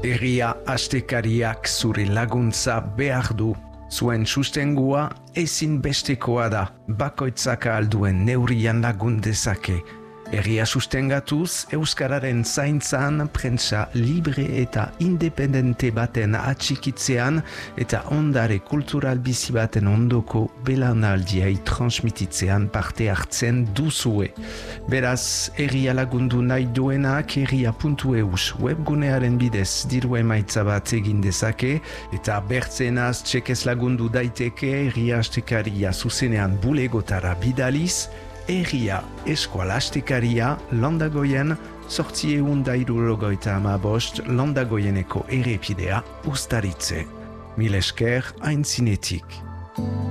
Herria astekariak zure laguntza behar du. Zuen sustengua ezinbestekoa da, bakoitzak ahal duen neurrian lagun dezake. Herria sustengatuz, Euskararen zaintzan, prentsa libre eta independente baten atxikitzean eta ondare kultural bizi baten ondoko belaunaldiai transmititzean parte hartzen duzue. Beraz, herria lagundu nahi duenak herria.eus webgunearen bidez diru emaitza bat egin dezake eta bertzenaz txekez lagundu daiteke herria astekaria zuzenean bulegotara bidaliz, Herria Eskuala Astekaria Landagoien 875 Landagoieneko errepidea Uztaritze. Mil esker aintzinetik.